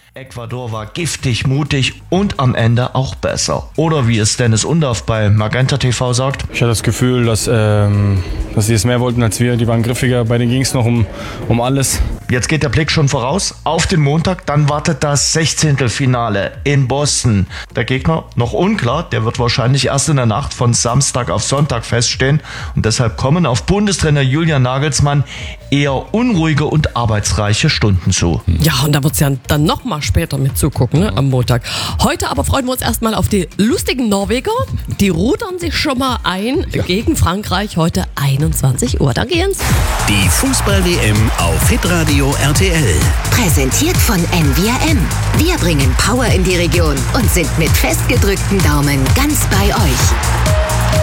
Ecuador war giftig, mutig und am Ende auch besser. Oder wie es Dennis Undaff bei Magenta TV sagt: Ich hatte das Gefühl, dass sie es mehr wollten als wir. Die waren griffiger, bei denen ging es noch um alles. Jetzt geht der Blick schon voraus auf den Montag, dann wartet das 16. Finale in Boston. Der Gegner, noch unklar, der wird wahrscheinlich erst in der Nacht von Samstag auf Sonntag feststehen. Und deshalb kommen auf Bundestrainer Julian Nagelsmann eher unruhige und arbeitsreiche Stunden zu. Ja, und da wird es ja dann noch mal später mit zugucken, ne, am Montag. Heute aber freuen wir uns erstmal auf die lustigen Norweger. Die rudern sich schon mal ein gegen Frankreich heute 21 Uhr. Danke, Jens. Die Fußball-WM auf Hitradio RTL. Präsentiert von NVRM. Wir bringen Power in die Region und sind mit festgedrückten Daumen ganz bei euch.